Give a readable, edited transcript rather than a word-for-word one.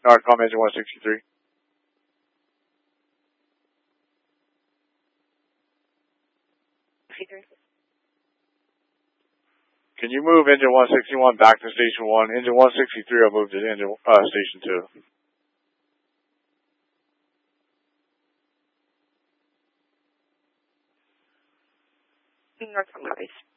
Narcom engine 163. Can you move engine 161 back to station 1? Engine 163 will move to station 2. Narcom copies.